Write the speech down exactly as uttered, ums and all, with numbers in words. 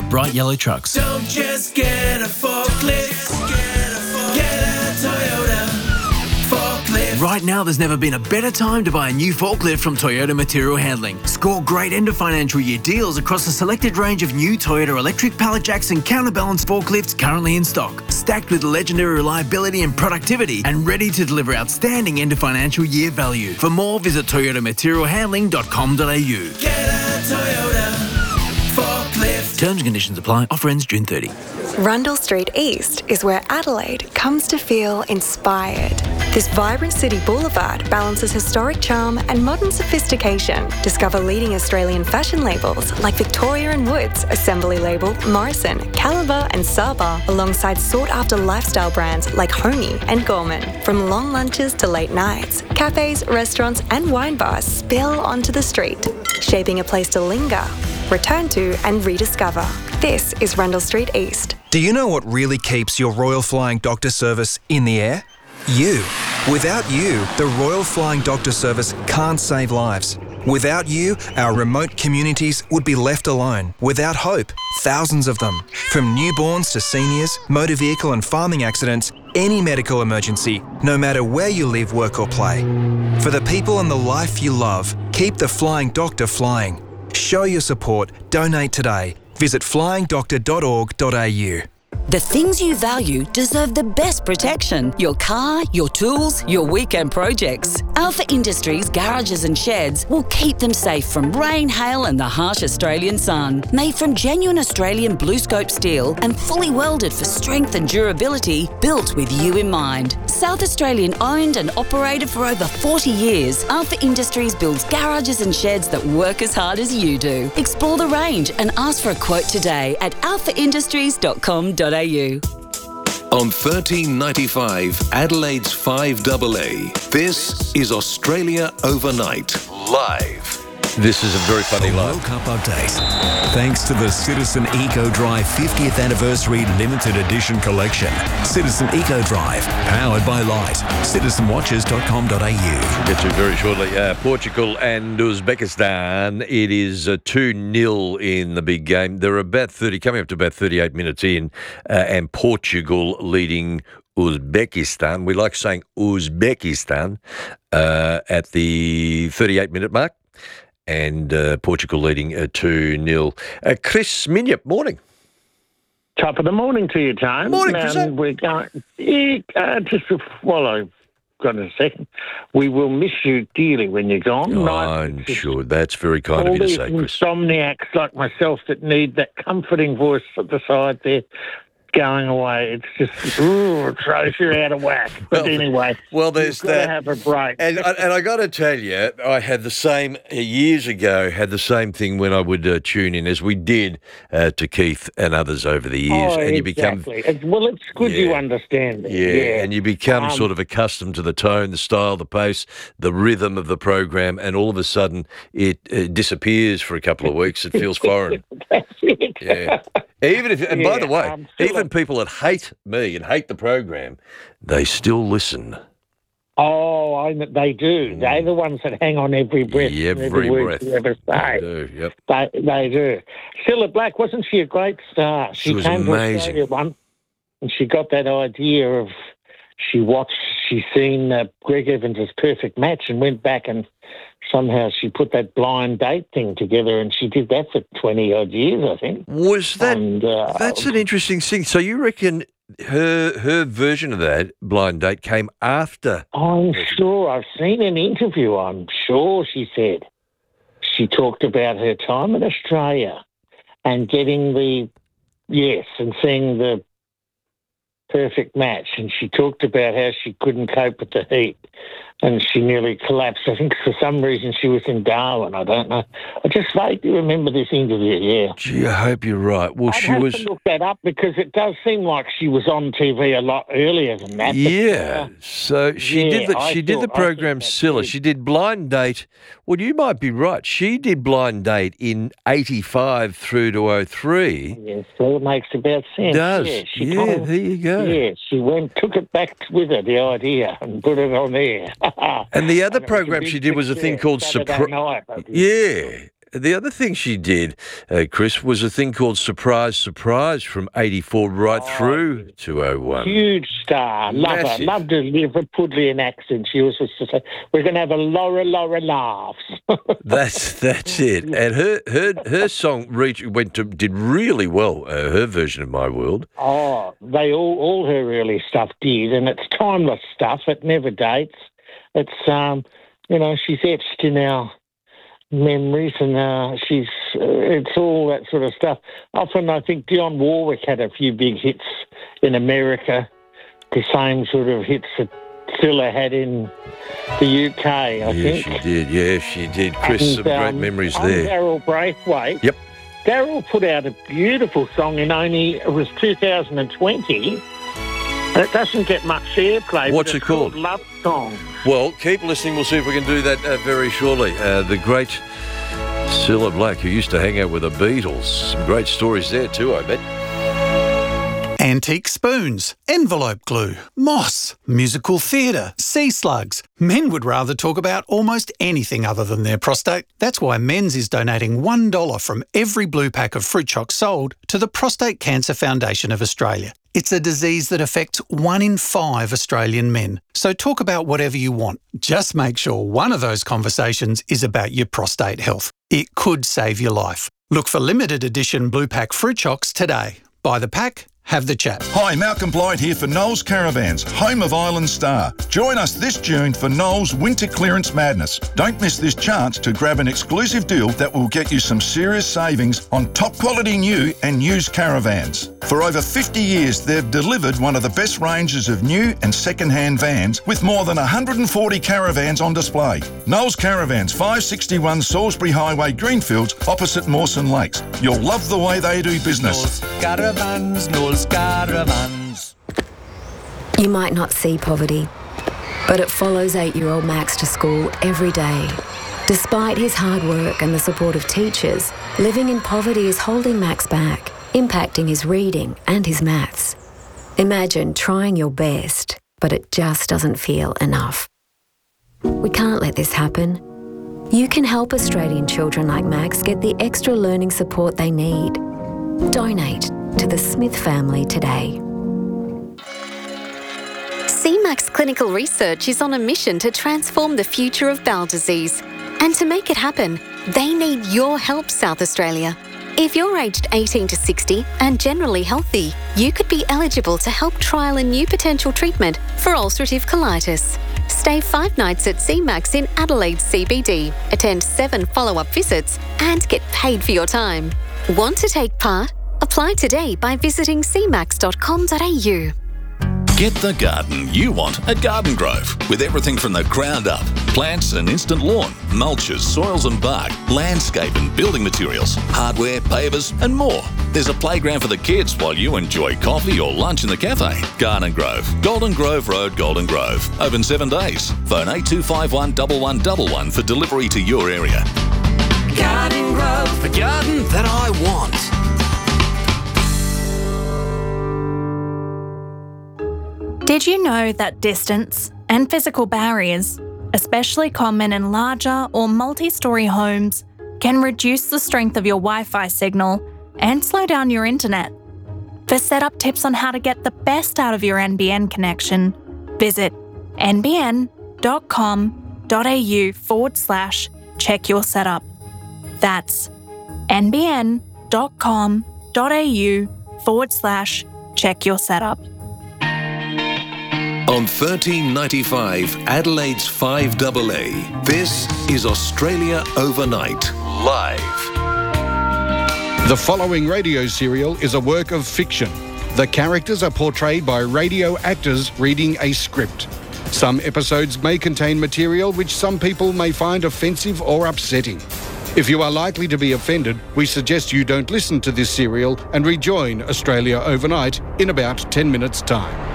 bright yellow trucks. Don't just get a forklift, get a, get a Toyota forklift. Right now, there's never been a better time to buy a new forklift from Toyota Material Handling. Score great end of financial year deals across a selected range of new Toyota electric pallet jacks and counterbalance forklifts currently in stock, stacked with legendary reliability and productivity, and ready to deliver outstanding end of financial year value. For more, visit toyota material handling dot com dot a u. Get a Toyota forklift. Terms and conditions apply. Offer ends June thirtieth. Rundle Street East is where Adelaide comes to feel inspired. This vibrant city boulevard balances historic charm and modern sophistication. Discover leading Australian fashion labels like Victoria and Woods, Assembly Label, Morrison, Caliber and Saba, alongside sought-after lifestyle brands like Homey and Gorman. From long lunches to late nights, cafes, restaurants and wine bars spill onto the street, shaping a place to linger, return to and rediscover. This is Rundle Street East. Do you know what really keeps your Royal Flying Doctor Service in the air? You. Without you, the Royal Flying Doctor Service can't save lives. Without you, our remote communities would be left alone, without hope, thousands of them. From newborns to seniors, motor vehicle and farming accidents, any medical emergency, no matter where you live, work or play. For the people and the life you love, keep the Flying Doctor flying. Show your support. Donate today. Visit flying doctor dot org dot a u. The things you value deserve the best protection. Your car, your tools, your weekend projects. Alpha Industries garages and sheds will keep them safe from rain, hail and the harsh Australian sun. Made from genuine Australian blue scope steel and fully welded for strength and durability, built with you in mind. South Australian owned and operated for over forty years, Alpha Industries builds garages and sheds that work as hard as you do. Explore the range and ask for a quote today at alpha industries dot com dot a u. On thirteen ninety-five, Adelaide's five A A, this is Australia Overnight, live. This is a very funny live. World Cup update. Thanks to the Citizen Eco Drive fiftieth Anniversary Limited Edition Collection. Citizen Eco Drive, powered by Light. citizen watches dot com dot a u. We'll get to very shortly. Uh, Portugal and Uzbekistan. It is uh, two nil in the big game. They're about thirty, coming up to about thirty-eight minutes in, uh, and Portugal leading Uzbekistan. We like saying Uzbekistan uh, at the thirty-eight minute mark. And uh, Portugal leading uh, two nil. Uh, Chris Minyip, morning. Top of the morning to you, Tone. Morning, Chris. Um, we're going, yeah, uh, just well, I've got a second. We will miss you dearly when you're gone. Oh, right? I'm sure. That's very kind of you to say, Chris. All these insomniacs like myself that need that comforting voice at the side there going away. It's just, ooh, it throws you out of whack. But well, anyway, well, there's you've got that. to have a break. And, and I got to tell you, I had the same, years ago, had the same thing when I would uh, tune in, as we did uh, to Keith and others over the years. Oh, and you exactly. become, it's, well, it's good yeah, you understand it. Yeah, yeah, and you become um, sort of accustomed to the tone, the style, the pace, the rhythm of the program, and all of a sudden it, it disappears for a couple of weeks. It feels foreign. That's it. Yeah. Even if, and yeah, by the way, um, even people that hate me and hate the program, they still listen. Oh, I, they do. Mm. They're the ones that hang on every breath, yeah, every, every word breath. you ever say. They do, yep. They, they do. Cilla Black, wasn't she a great star? She, she was came amazing. to Australia once, and she got that idea of, she watched, she seen uh, Greg Evans' Perfect Match and went back and somehow she put that blind date thing together, and she did that for twenty odd years, I think. Was that? And, uh, that's an interesting thing. So you reckon her her version of that blind date came after? I'm sure. I've seen an interview. I'm sure she said she talked about her time in Australia and getting the yes and seeing the Perfect Match, and she talked about how she couldn't cope with the heat and she nearly collapsed. I think for some reason she was in Darwin. I don't know. I just vaguely remember this interview, yeah. Gee, I hope you're right. Well, I'd she have was... to look that up because it does seem like she was on T V a lot earlier than that. Yeah. But, uh, so she yeah, did the, I she did the thought- I program think Scylla. that's She did Blind Date. Well, you might be right. She did Blind Date in eighty-five through to oh three. Yeah, so it makes about sense. Does. Yeah, she Yeah, kind of- there you go. Yeah, she went, took it back with her, the idea, and put it on there. And the other And it was a program big she did was a thing success, called Saturday Surprise. Night, I think. Yeah. the other thing she did, uh, Chris, was a thing called Surprise, Surprise from eighty-four right oh, through to oh one. Huge star. Love Massive. her. Loved her Liverpudlian accent. She was just to say, we're going to have a Laura Laura laughs. that's that's it. And her her her song reach went to did really well. Uh, her version of My World. Oh, they all all her early stuff did, and it's timeless stuff. It never dates. It's um, you know, she's etched in our memories, and uh, she's uh, it's all that sort of stuff. Often, I think Dionne Warwick had a few big hits in America, the same sort of hits that Cilla had in the U K. I yeah, think she did. Yeah, she did. Chris, and, some great um, memories I'm there. Daryl Braithwaite. Yep. Daryl put out a beautiful song in only it was two thousand twenty. It doesn't get much airplay. What's but it it's called? Love Song. Well, keep listening. We'll see if we can do that uh, very shortly. Uh, the great Cilla Black, who used to hang out with the Beatles. Some great stories there too, I bet. Antique spoons, envelope glue, moss, musical theatre, sea slugs. Men would rather talk about almost anything other than their prostate. That's why Men's is donating one dollar from every blue pack of fruit chocs sold to the Prostate Cancer Foundation of Australia. It's a disease that affects one in five Australian men. So talk about whatever you want. Just make sure one of those conversations is about your prostate health. It could save your life. Look for limited edition blue pack fruit chocs today. Buy the pack, have the chat. Hi, Malcolm Blight here for Knowles Caravans, home of Island Star. Join us this June for Knowles Winter Clearance Madness. Don't miss this chance to grab an exclusive deal that will get you some serious savings on top quality new and used caravans. For over fifty years, they've delivered one of the best ranges of new and second-hand vans with more than one hundred forty caravans on display. Knowles Caravans, five sixty-one Salisbury Highway, Greenfields, opposite Mawson Lakes. You'll love the way they do business. Knowles Caravans, Knowles Caravans. You might not see poverty, but it follows eight-year-old Max to school every day. Despite his hard work and the support of teachers, living in poverty is holding Max back, impacting his reading and his maths. Imagine trying your best, but it just doesn't feel enough. We can't let this happen. You can help Australian children like Max get the extra learning support they need. Donate to the Smith family today. C MAX Clinical Research is on a mission to transform the future of bowel disease. And to make it happen, they need your help, South Australia. If you're aged eighteen to sixty and generally healthy, you could be eligible to help trial a new potential treatment for ulcerative colitis. Stay five nights at C MAX in Adelaide C B D, attend seven follow-up visits, and get paid for your time. Want to take part? Apply today by visiting c max dot com dot a u. Get the garden you want at Garden Grove, with everything from the ground up. Plants and instant lawn, mulches, soils and bark, landscape and building materials, hardware, pavers and more. There's a playground for the kids while you enjoy coffee or lunch in the cafe. Garden Grove, Golden Grove Road, Golden Grove. Open seven days. Phone eight two five one, one one one one for delivery to your area. Garden Grove, the garden that I want. Did you know that distance and physical barriers, especially common in larger or multi-storey homes, can reduce the strength of your Wi-Fi signal and slow down your internet? For setup tips on how to get the best out of your N B N connection, visit nbn.com.au forward slash check your setup. That's nbn.com.au forward slash check your setup. On thirteen ninety-five, Adelaide's five A A, this is Australia Overnight, live. The following radio serial is a work of fiction. The characters are portrayed by radio actors reading a script. Some episodes may contain material which some people may find offensive or upsetting. If you are likely to be offended, we suggest you don't listen to this serial and rejoin Australia Overnight in about ten minutes' time.